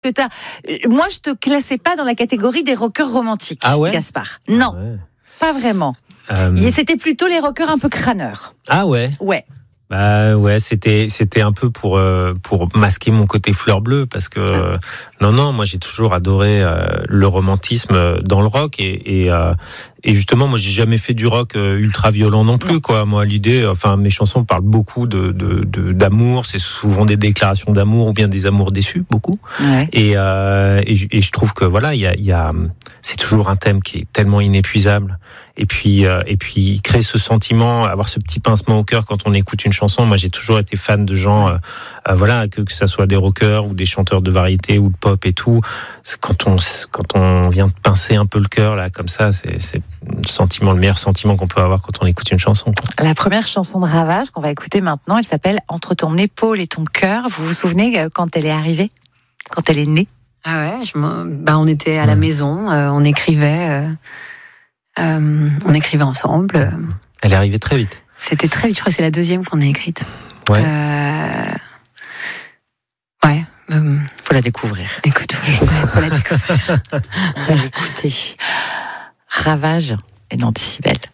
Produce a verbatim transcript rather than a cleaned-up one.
que t'as. Moi, je te classais pas dans la catégorie des rockers romantiques, ah ouais Gaspard. Non, ah ouais. pas vraiment. Euh... Et c'était plutôt les rockers un peu crâneurs. Ah ouais. Ouais. Bah ouais, c'était c'était un peu pour euh, pour masquer mon côté fleur bleue parce que euh, non non, moi j'ai toujours adoré euh, le romantisme dans le rock et et, euh, et justement moi j'ai jamais fait du rock euh, ultra violent non plus non. quoi. Moi l'idée, enfin mes chansons parlent beaucoup de de, de d'amour, c'est souvent des déclarations d'amour ou bien des amours déçus beaucoup. Ouais. Et, euh, et et je trouve que voilà il y a il y a c'est toujours un thème qui est tellement inépuisable. Et puis, euh, et puis créer ce sentiment, avoir ce petit pincement au cœur quand on écoute une chanson. Moi, j'ai toujours été fan de gens, euh, euh, voilà, que, que ça soit des rockers ou des chanteurs de variété ou de pop et tout. C'est quand on, quand on vient de pincer un peu le cœur là, comme ça, c'est, c'est le sentiment, le meilleur sentiment qu'on peut avoir quand on écoute une chanson. La première chanson de Ravage qu'on va écouter maintenant, elle s'appelle Entre ton épaule et ton cœur. Vous vous souvenez quand elle est arrivée, quand elle est née? Ah ouais, je bah on était à la maison, euh, on écrivait. Euh... Euh, on écrivait ensemble. Elle est arrivée très vite. C'était très vite. Je crois que c'est la deuxième qu'on a écrite. Ouais. Euh... Ouais. Euh... Faut la découvrir. Écoute, faut la découvrir. On va l'écouter. Ravage et non Décibel.